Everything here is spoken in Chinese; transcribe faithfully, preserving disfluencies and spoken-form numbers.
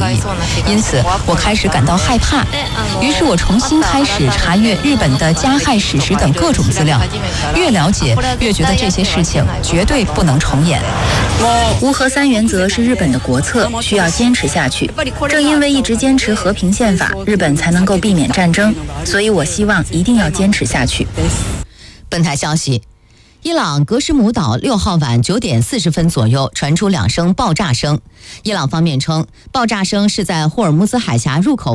义，因此我开始感到害怕。于是我重新开始查阅日本的加害史实等各种资料，越了解越觉得这些事情绝对不能重演。 无核三原则是日本的国策，需要坚持下去。正因为一直坚持和平宪法，日本才能够避免战争，所以我希望一定要坚持下去。 本台消息，伊朗格什姆岛六号晚九点四十分左右传出两声爆炸声。伊朗方面称，爆炸声是在霍尔木兹海峡入口